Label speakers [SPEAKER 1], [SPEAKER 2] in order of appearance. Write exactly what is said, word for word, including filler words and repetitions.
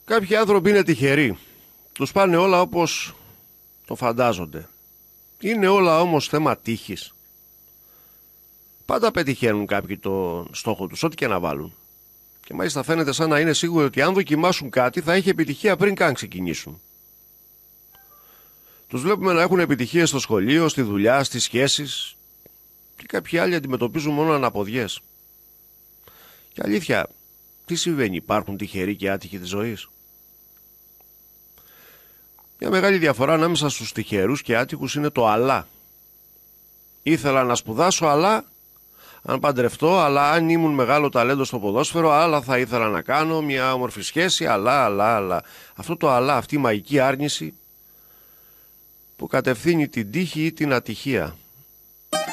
[SPEAKER 1] Κάποιοι άνθρωποι είναι τυχεροί. Τους πάνε όλα όπως το φαντάζονται. Είναι όλα όμως θέμα τύχης. Πάντα πετυχαίνουν κάποιοι τον στόχο τους, ό,τι και να βάλουν. Και μάλιστα φαίνεται σαν να είναι σίγουροι ότι αν δοκιμάσουν κάτι θα έχει επιτυχία πριν καν ξεκινήσουν. Τους βλέπουμε να έχουν επιτυχίες στο σχολείο, στη δουλειά, στις σχέσεις, και κάποιοι άλλοι αντιμετωπίζουν μόνο αναποδιές. Και αλήθεια, τι συμβαίνει, υπάρχουν τυχεροί και άτυχοι της ζωής? Μια μεγάλη διαφορά ανάμεσα στους τυχερούς και άτυχους είναι το αλλά. Ήθελα να σπουδάσω, αλλά αν παντρευτώ, αλλά αν ήμουν μεγάλο ταλέντο στο ποδόσφαιρο, αλλά θα ήθελα να κάνω μια όμορφη σχέση, αλλά, αλλά, αλλά. Αυτό το αλλά, αυτή η μαγική άρνηση που κατευθύνει την τύχη ή την ατυχία.